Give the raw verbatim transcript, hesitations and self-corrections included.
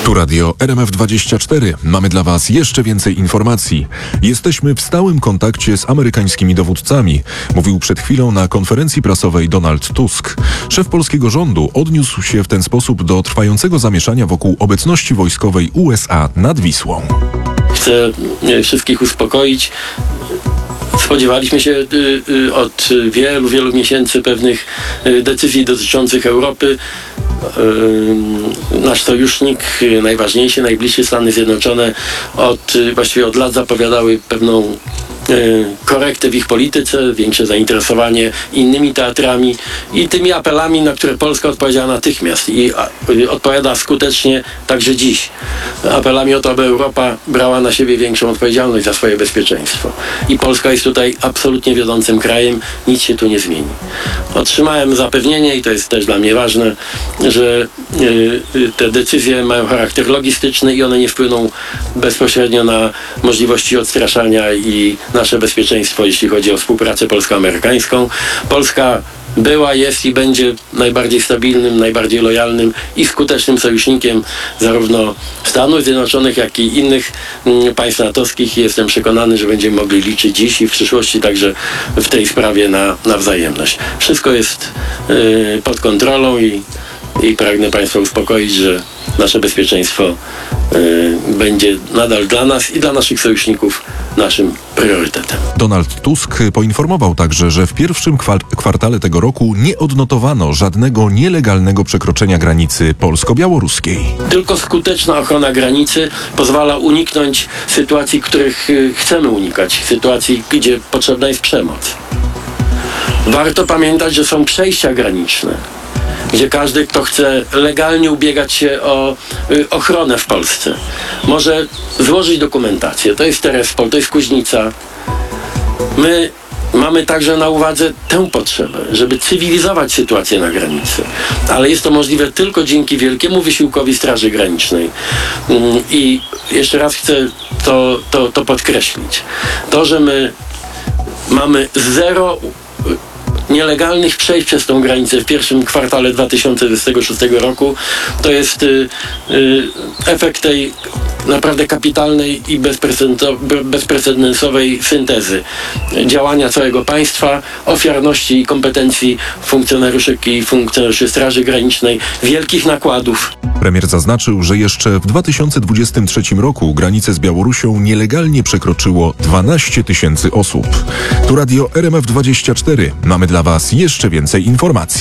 Tu Radio R M F dwadzieścia cztery. Mamy dla Was jeszcze więcej informacji. Jesteśmy w stałym kontakcie z amerykańskimi dowódcami, mówił przed chwilą na konferencji prasowej Donald Tusk. Szef polskiego rządu odniósł się w ten sposób do trwającego zamieszania wokół obecności wojskowej U S A nad Wisłą. Chcę wszystkich uspokoić. Spodziewaliśmy się y, y, od wielu, wielu miesięcy pewnych y, decyzji dotyczących Europy. Y, nasz sojusznik, y, najważniejszy, najbliższy, Stany Zjednoczone, od, y, właściwie od lat zapowiadały pewną y, korektę w ich polityce, większe zainteresowanie innymi teatrami i tymi apelami, na które Polska odpowiedziała natychmiast i a, y, odpowiada skutecznie także dziś. Apelami o to, aby Europa brała na siebie większą odpowiedzialność za swoje bezpieczeństwo. I Polska jest tutaj absolutnie wiodącym krajem, nic się tu nie zmieni. Otrzymałem zapewnienie, i to jest też dla mnie ważne, że y, y, te decyzje mają charakter logistyczny i one nie wpłyną bezpośrednio na możliwości odstraszania i nasze bezpieczeństwo, jeśli chodzi o współpracę polsko-amerykańską. Polska była, jest i będzie najbardziej stabilnym, najbardziej lojalnym i skutecznym sojusznikiem zarówno Stanów Zjednoczonych, jak i innych mm, państw natowskich. Jestem przekonany, że będziemy mogli liczyć dziś i w przyszłości także w tej sprawie na, na wzajemność. Wszystko jest y, pod kontrolą i, i pragnę Państwa uspokoić, że nasze bezpieczeństwo y, będzie nadal dla nas i dla naszych sojuszników naszym priorytetem. Donald Tusk poinformował także, że w pierwszym kwart- kwartale tego roku nie odnotowano żadnego nielegalnego przekroczenia granicy polsko-białoruskiej. Tylko skuteczna ochrona granicy pozwala uniknąć sytuacji, których y, chcemy unikać, sytuacji, gdzie potrzebna jest przemoc. Warto pamiętać, że są przejścia graniczne, gdzie każdy, kto chce legalnie ubiegać się o y, ochronę w Polsce, może złożyć dokumentację. To jest Terespol, to jest Kuźnica. My mamy także na uwadze tę potrzebę, żeby cywilizować sytuację na granicy. Ale jest to możliwe tylko dzięki wielkiemu wysiłkowi Straży Granicznej. Ym, I jeszcze raz chcę to, to, to podkreślić. To, że my mamy zero nielegalnych przejść przez tą granicę w pierwszym kwartale dwa tysiące dwudziestego szóstego roku, to jest y, y, efekt tej naprawdę kapitalnej i bezprecedensowej syntezy działania całego państwa, ofiarności i kompetencji funkcjonariuszy i funkcjonariuszy Straży Granicznej, wielkich nakładów. Premier zaznaczył, że jeszcze w dwa tysiące dwudziestym trzecim roku granicę z Białorusią nielegalnie przekroczyło dwanaście tysięcy osób. Tu Radio R M F dwadzieścia cztery. Mamy dla Was jeszcze więcej informacji.